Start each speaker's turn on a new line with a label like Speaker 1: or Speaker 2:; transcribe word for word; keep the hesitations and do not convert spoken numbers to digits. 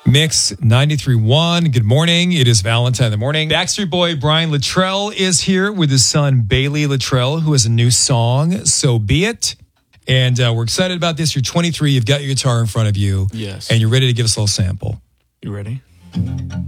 Speaker 1: Mix ninety-three point one. Good morning. It is Valentine in the morning. Backstreet Boy Brian Luttrell is here with his son Bailey Luttrell, who has a new song, So Be It. And uh, we're excited about this. You're twenty-three. You've got your guitar in front of you.
Speaker 2: Yes.
Speaker 1: And you're ready to give us a little sample.
Speaker 2: You ready?